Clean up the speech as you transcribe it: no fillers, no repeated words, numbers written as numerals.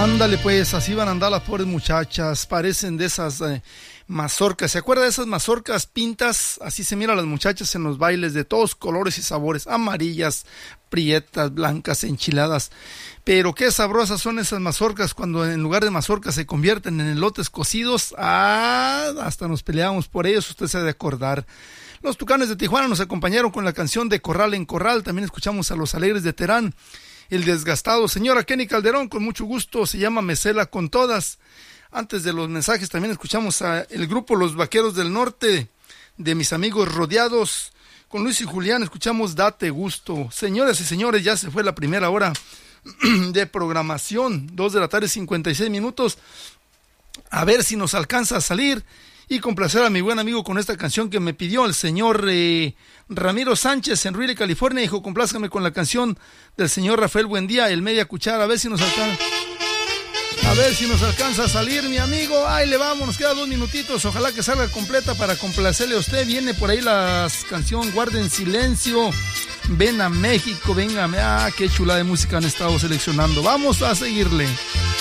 Ándale, pues, así van a andar las pobres muchachas, parecen de esas mazorcas. ¿Se acuerda de esas mazorcas pintas? Así se miran las muchachas en los bailes de todos colores y sabores, amarillas, prietas, blancas, enchiladas. Pero qué sabrosas son esas mazorcas cuando en lugar de mazorcas se convierten en elotes cocidos. Hasta nos peleamos por ellos, usted se ha de acordar. Los Tucanes de Tijuana nos acompañaron con la canción de Corral en Corral. También escuchamos a Los Alegres de Terán, El Desgastado. Señora Kenny Calderón, con mucho gusto, se llama Me Cela con Todas. Antes de los mensajes también escuchamos a el grupo Los Vaqueros del Norte, de Mis Amigos Rodeados. Con Luis y Julián escuchamos Date Gusto. Señoras y señores, ya se fue la primera hora de programación, 2:56 p.m. A ver si nos alcanza a salir y complacer a mi buen amigo con esta canción que me pidió el señor Ramiro Sánchez en Ruile, California. Dijo, complázcame con la canción del señor Rafael Buendía, El Media Cuchara. A ver si nos alcanza a salir, mi amigo. Ahí le vamos, nos queda 2 minutitos. Ojalá que salga completa para complacerle a usted. Viene por ahí la canción Guarden Silencio, Ven a México, venga. Qué chula de música han estado seleccionando. Vamos a seguirle.